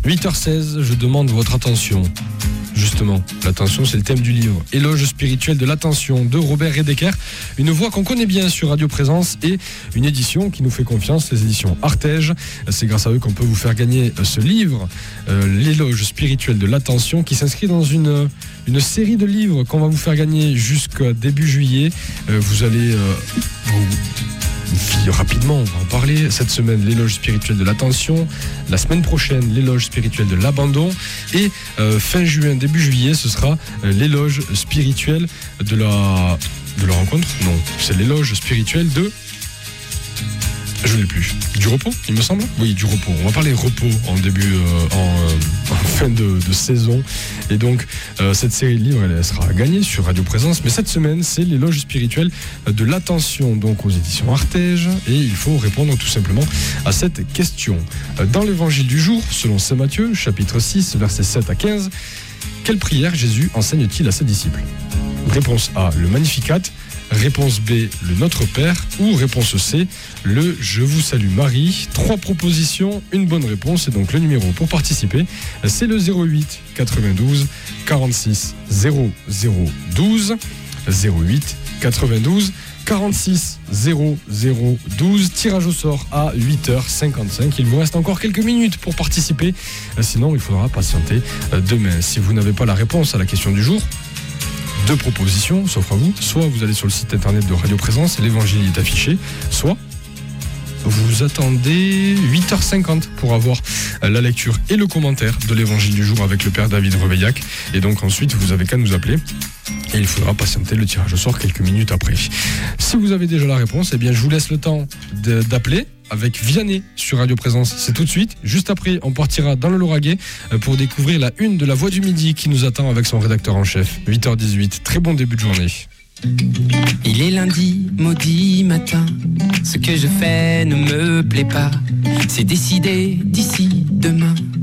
8h16, je demande votre attention. Justement, l'attention, c'est le thème du livre. Éloge spirituel de l'attention de Robert Redeker. Une voix qu'on connaît bien sur Radio Présence et une édition qui nous fait confiance, les éditions Artege. C'est grâce à eux qu'on peut vous faire gagner ce livre, l'éloge spirituel de l'attention, qui s'inscrit dans une série de livres qu'on va vous faire gagner jusqu'à début juillet. Vous allez rapidement, on va en parler. Cette semaine, l'éloge spirituel de l'attention. La semaine prochaine, l'éloge spirituel de l'abandon. Et fin juin, début juillet, ce sera l'éloge spirituel de la rencontre. Non, c'est l'éloge spirituel de... Je ne l'ai plus. Du repos, il me semble. Oui, du repos. On va parler repos en début, en fin de saison. Et donc, cette série de livres, elle sera gagnée sur Radio Présence. Mais cette semaine, c'est l'éloge spirituel de l'attention, donc aux éditions Artege. Et il faut répondre tout simplement à cette question. Dans l'évangile du jour, selon saint Matthieu, chapitre 6, versets 7 à 15, quelle prière Jésus enseigne-t-il à ses disciples ? Réponse A, le Magnificat. Réponse B, le Notre Père. Ou réponse C, le Je vous salue Marie. 3 propositions, une bonne réponse. Et donc le numéro pour participer, c'est le 08 92 46 00 12. 08 92 46 00 12. Tirage au sort à 8h55. Il vous reste encore quelques minutes pour participer. Sinon, il faudra patienter demain. Si vous n'avez pas la réponse à la question du jour, 2 propositions s'offrent à vous. Soit vous allez sur le site internet de Radio Présence, l'évangile est affiché, soit vous attendez 8h50 pour avoir la lecture et le commentaire de l'évangile du jour avec le père David Reveillac. Et donc ensuite, vous avez qu'à nous appeler. Et il faudra patienter le tirage au sort quelques minutes après. Si vous avez déjà la réponse, eh bien je vous laisse le temps d'appeler avec Vianney sur Radio Présence. C'est tout de suite. Juste après, on partira dans le Lauragais pour découvrir la une de La Voix du Midi qui nous attend avec son rédacteur en chef. 8h18. Très bon début de journée. Il est lundi, maudit matin. Ce que je fais ne me plaît pas. C'est décidé d'ici demain.